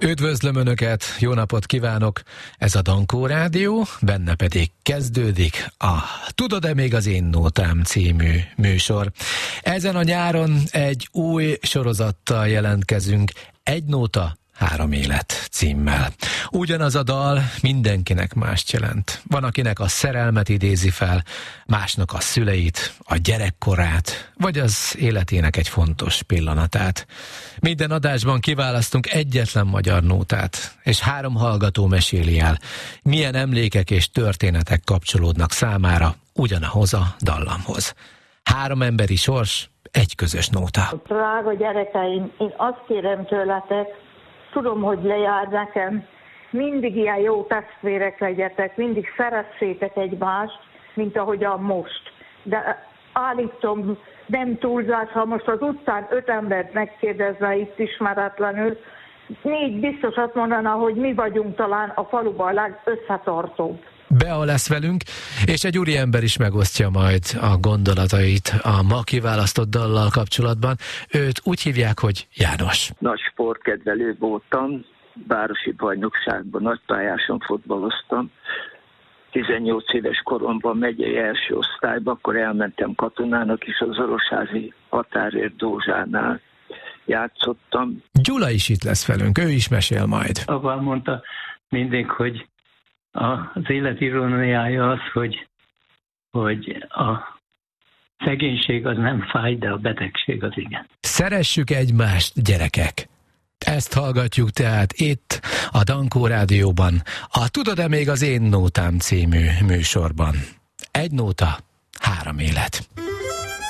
Üdvözlöm Önöket, jó napot kívánok! Ez a Dankó Rádió, benne pedig kezdődik a Tudod-e még az én nótám című műsor. Ezen a nyáron egy új sorozattal jelentkezünk, Egy nóta, 3 élet címmel. Ugyanaz a dal mindenkinek mást jelent. Van, akinek a szerelmet idézi fel, másnak a szüleit, a gyerekkorát, vagy az életének egy fontos pillanatát. Minden adásban kiválasztunk egyetlen magyar nótát, és 3 hallgató meséli el, milyen emlékek és történetek kapcsolódnak számára ugyanahoz a dallamhoz. 3 emberi sors, egy közös nóta. Drága gyerekeim, én azt kérem tőletek, tudom, hogy lejár nekem, mindig ilyen jó testvérek legyetek, mindig szeressétek egymást, mint ahogyan most. De állítom, nem túlzás, ha most az utcán 5 embert megkérdezve itt ismeretlenül, 4 biztos azt mondaná, hogy mi vagyunk talán a faluban a legösszetartóbb. Bea lesz velünk, és egy úriember is megosztja majd a gondolatait a ma kiválasztott dallal kapcsolatban. Őt úgy hívják, hogy János. Nagy sportkedvelő voltam, városi bajnokságban nagypályáson fotbaloztam. 18 éves koromban megyei első osztályba, akkor elmentem katonának is, az Orosházi határőr Dózsánál játszottam. Gyula is itt lesz velünk, ő is mesél majd. Avval mondta mindig, hogy az élet iróniája az, hogy a szegénység az nem fáj, de a betegség az igen. Szeressük egymást, gyerekek! Ezt hallgatjuk tehát itt, a Dankó Rádióban, a Tudod-e még az én nótám című műsorban. Egy nóta, 3 élet.